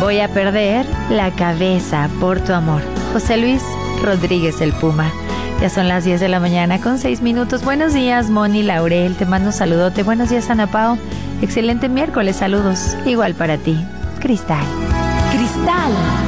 Voy a perder la cabeza por tu amor. José Luis Rodríguez el Puma. Ya son las 10 de la mañana con 6 minutos. Buenos días, Moni Laurel. Te mando un saludote. Buenos días, Ana Pao. Excelente miércoles. Saludos. Igual para ti. Cristal. Cristal.